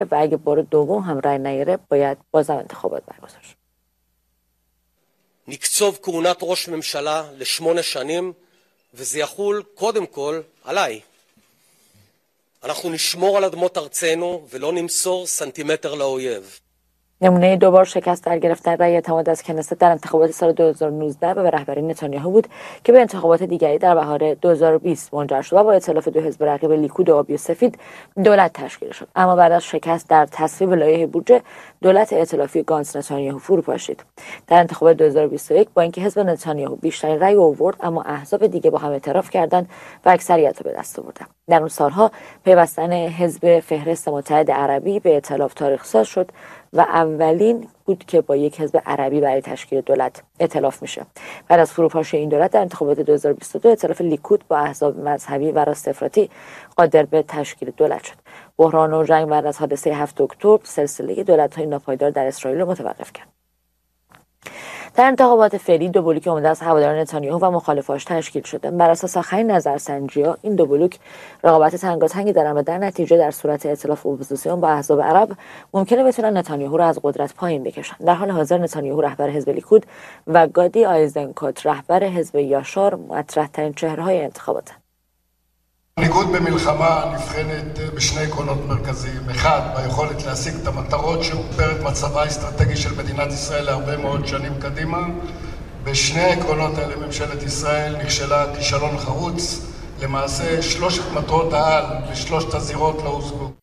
و اگه بار دوم هم رأی نیاره باید بازم انتخابات برگزار شه. נקצוב כהונת ראש ממשלה ל8 שנים, וזה יחול קודם כל עליי. אנחנו נשמור על אדמות ארצנו ולא נמסור סנטימטר לאויב. نمونه دوبار شکست در گرفتن رأی اعتماد از کنست در انتخابات سال 2019 و به رهبری نتانیاهو بود که به انتخابات دیگری در بهار 2020 منجر شد و با ائتلاف دو حزب رقیب لیکود و آبی و سفید دولت تشکیل شد. اما بعد از شکست در تصویب لایحه بودجه دولت ائتلافی گانتز نتانیاهو فرو پاشید. در انتخابات 2021 با اینکه حزب نتانیاهو بیشترین رأی آورد اما احزاب دیگه با هم اعتراف کردند و اکثریت رو به دست آوردند. در اون سالها پیوستن حزب فهرست متحد عربی به ائتلاف تاریخ ساز شد و اولین بود که با یک حزب عربی برای تشکیل دولت ائتلاف میشه. بعد از فروپاشی این دولت در انتخابات 2022 ائتلاف لیکود با احزاب مذهبی و راست افراطی قادر به تشکیل دولت شد. بحران و جنگ بعد از حادثه 7 اکتبر سلسله دولت‌های ناپایدار در اسرائیل را متوقف کرد. در انتخابات فعلی دو بلوک عمده از هواداران نتانیاهو و مخالفاش تشکیل شده. بر اساس آخرین نظرسنجی‌ها این دو بلوک رقابت تنگاتنگی دارند و در نتیجه در صورت ائتلاف اپوزیسیون با احزاب عرب ممکنه بتونن نتانیاهو را از قدرت پایین بکشن. در حال حاضر نتانیاهو رهبر حزب لیکود و گادی آیزنکوت رهبر حزب یاشار مطرح‌ترین צ'هره‌های انتخابات. מנהיגות במלחמה נבחנת בשני עקרונות מרכזיים. אחד, ביכולת להשיג את המטרות שמוגדרת מצבה האסטרטגי של מדינת ישראל להרבה מאוד שנים קדימה. בשני העקרונות האלה ממשלת ישראל נכשלה כישלון חרוץ. למעשה שלושת מטרות העל בשלושת הזירות לא הושגו.